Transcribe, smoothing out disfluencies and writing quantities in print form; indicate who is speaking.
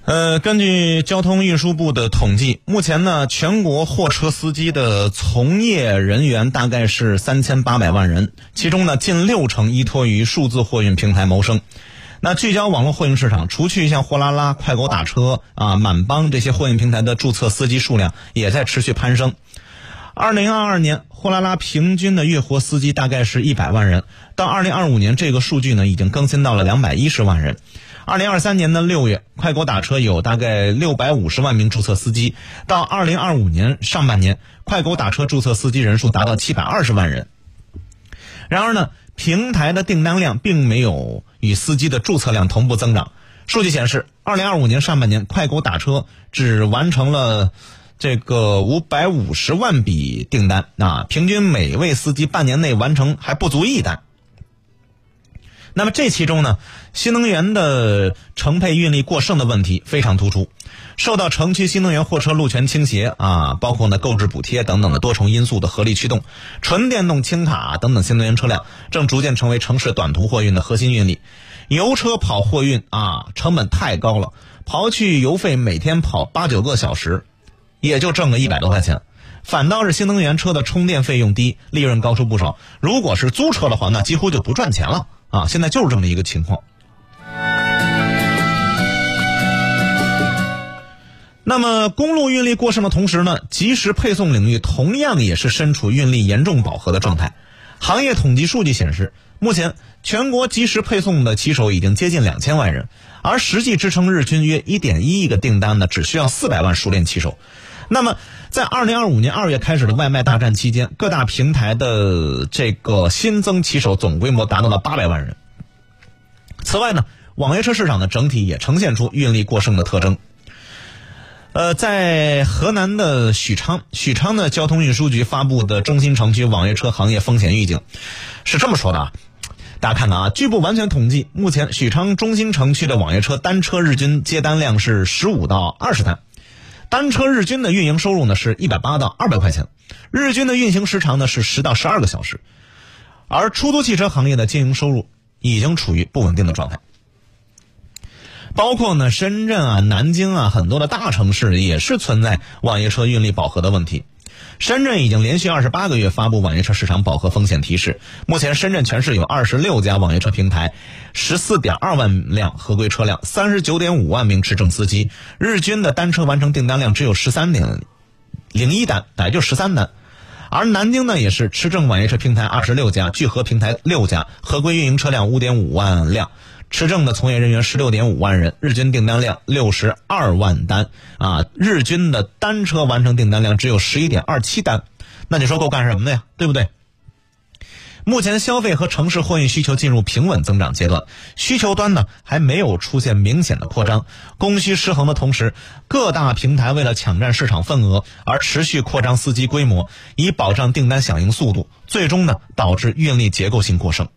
Speaker 1: 根据交通运输部的统计，目前呢，全国货车司机的从业人员大概是3800万人，其中呢，近60%依托于数字货运平台谋生。那聚焦网络货运市场，除去像货拉拉、快狗打车满帮这些货运平台的注册司机数量也在持续攀升。2022年，货拉拉平均的月活司机大概是100万人，到2025年这个数据呢已经更新到了210万人。2023年的6月，快狗打车有大概650万名注册司机，到2025年上半年，快狗打车注册司机人数达到720万人。然而呢，平台的订单量并没有与司机的注册量同步增长。数据显示，2025年上半年，快狗打车只完成了这个550万笔订单，平均每位司机半年内完成还不足1单。那么这其中呢，新能源的乘配运力过剩的问题非常突出，受到城区新能源货车路权倾斜包括呢购置补贴等等的多重因素的合力驱动，纯电动轻卡等等新能源车辆正逐渐成为城市短途货运的核心运力。油车跑货运成本太高了，刨去油费，每天跑8-9个小时也就挣个100多块钱，反倒是新能源车的充电费用低，利润高出不少。如果是租车的话，那几乎就不赚钱了现在就是这么一个情况。那么公路运力过剩的同时呢，即时配送领域同样也是身处运力严重饱和的状态。行业统计数据显示，目前全国即时配送的骑手已经接近2000万人，而实际支撑日均约 1.1 亿个订单呢，只需要400万熟练骑手。那么在2025年2月开始的外卖大战期间，各大平台的这个新增骑手总规模达到了800万人。此外呢，网约车市场的整体也呈现出运力过剩的特征。在河南的许昌的交通运输局发布的中心城区网约车行业风险预警是这么说的大家看看据不完全统计，目前许昌中心城区的网约车单车日均接单量是15到20单，单车日均的运营收入呢是180到200块钱，日均的运行时长呢是10到12个小时，而出租汽车行业的经营收入已经处于不稳定的状态。包括呢深圳南京很多的大城市也是存在网约车运力饱和的问题。深圳已经连续28个月发布网约车市场饱和风险提示，目前深圳全市有26家网约车平台，14.2万辆合规车辆，39.5万名持证司机，日均的单车完成订单量只有13.01单，也就13单。而南京呢也是持证网约车平台26家，聚合平台6家，合规运营车辆 5.5 万辆，持证的从业人员 16.5 万人，日均订单量62万单日均的单车完成订单量只有 11.27 单。那你说够干什么的呀，对不对？目前消费和城市货运需求进入平稳增长阶段，需求端呢还没有出现明显的扩张，供需失衡的同时，各大平台为了抢占市场份额而持续扩张司机规模，以保障订单响应速度，最终呢导致运力结构性过剩。